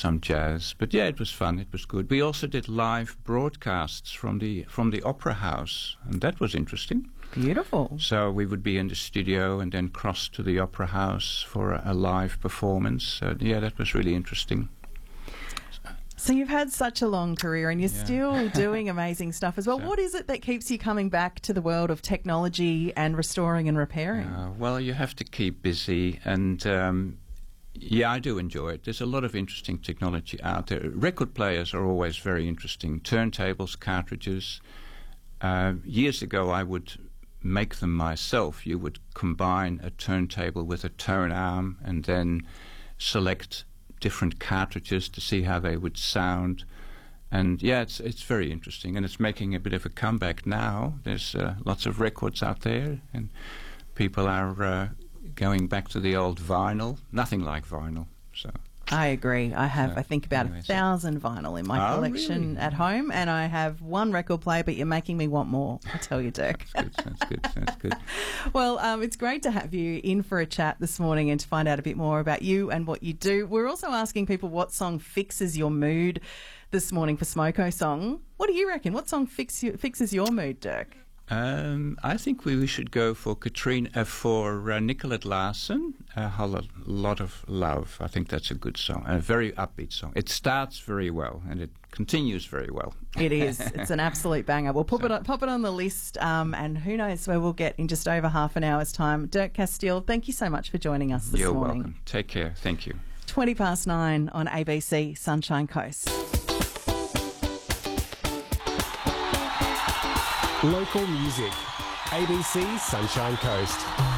some jazz. But yeah, it was fun. It was good. We also did live broadcasts from the Opera House, and that was interesting. Beautiful. So we would be in the studio and then cross to the Opera House for a live performance. So yeah, that was really interesting. So you've had such a long career and you're still doing amazing stuff as well. So, what is it that keeps you coming back to the world of technology and restoring and repairing? Well, you have to keep busy, and yeah, I do enjoy it. There's a lot of interesting technology out there. Record players are always very interesting. Turntables, cartridges. Years ago, I would make them myself. You would combine a turntable with a tone arm and then select different cartridges to see how they would sound. And yeah, it's very interesting, and it's making a bit of a comeback now. There's lots of records out there, and people are going back to the old vinyl. Nothing like vinyl. So I agree. I have, I think, about 1,000 vinyl in my collection at home, and I have one record player, but you're making me want more, I tell you, Dirk. Sounds good. Well, it's great to have you in for a chat this morning and to find out a bit more about you and what you do. We're also asking people what song fixes your mood this morning for Smoko Song. What do you reckon? What song fixes your mood, Dirk? I think we should go for Nicolette Larson, A Whole Lot of Love. I think that's a good song, a very upbeat song. It starts very well and it continues very well. It is. It's an absolute banger. We'll pop it on the list, and who knows where we'll get in just over half an hour's time. Dirk Castille, thank you so much for joining us this morning. You're welcome. Take care. Thank you. 9:20 on ABC Sunshine Coast. Local music. ABC Sunshine Coast.